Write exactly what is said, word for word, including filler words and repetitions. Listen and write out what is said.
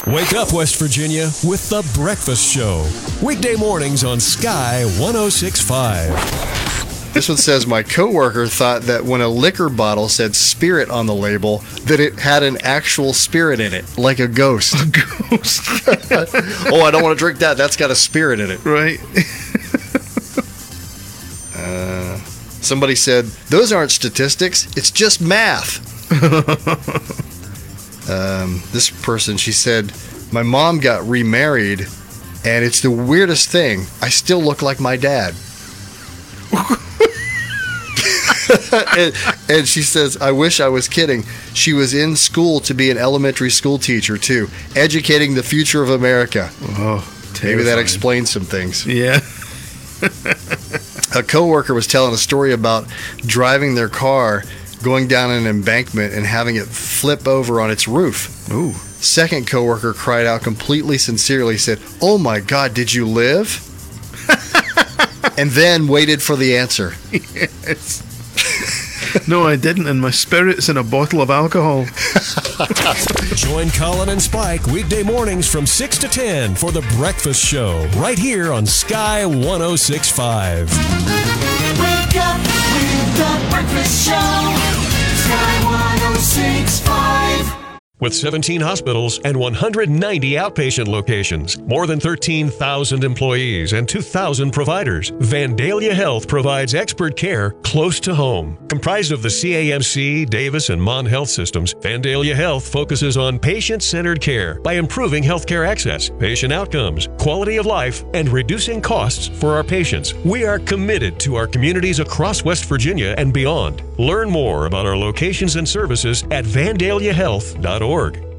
Wake up, West Virginia, with The Breakfast Show. Weekday mornings on Sky one oh six point five. This one says, my coworker thought that when a liquor bottle said spirit on the label, that it had an actual spirit in it, like a ghost. A ghost. Oh, I don't want to drink that. That's got a spirit in it. Right. uh, somebody said, those aren't statistics. It's just math. um, this person, she said, my mom got remarried, and it's the weirdest thing. I still look like my dad. and, and she says, I wish I was kidding. She was in school to be an elementary school teacher, too, educating the future of America. Oh, terrifying. Maybe that explains some things. Yeah. A coworker was telling a story about driving their car, going down an embankment, and having it flip over on its roof. Ooh. Second coworker cried out completely sincerely, said, oh my God, did you live? And then waited for the answer. Yes. No, I didn't, and my spirit's in a bottle of alcohol. Join Colin and Spike weekday mornings from six to ten for The Breakfast Show, right here on Sky one oh six point five. Wake up with The Breakfast Show, Sky one oh six point five. With seventeen hospitals and one hundred ninety outpatient locations, more than thirteen thousand employees, and two thousand providers, Vandalia Health provides expert care close to home. Comprised of the C A M C, Davis, and Mon Health systems, Vandalia Health focuses on patient-centered care by improving healthcare access, patient outcomes, quality of life, and reducing costs for our patients. We are committed to our communities across West Virginia and beyond. Learn more about our locations and services at vandalia health dot org.